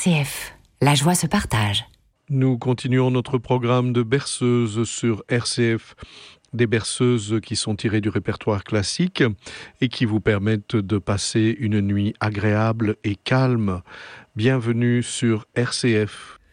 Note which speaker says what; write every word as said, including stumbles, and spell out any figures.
Speaker 1: C F, la joie se partage.
Speaker 2: Nous continuons notre programme de berceuses sur R C F. Des berceuses qui sont tirées du répertoire classique et qui vous permettent de passer une nuit agréable et calme. Bienvenue sur R C F.